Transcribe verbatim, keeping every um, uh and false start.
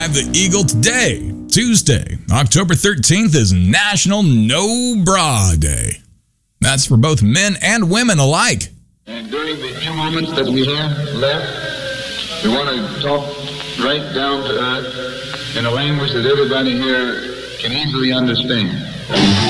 The Eagle today, Tuesday, October thirteenth, is National No Bra Day. That's for both men and women alike. And during the few moments that we have left, we want to talk right down to earth in a language that everybody here can easily understand.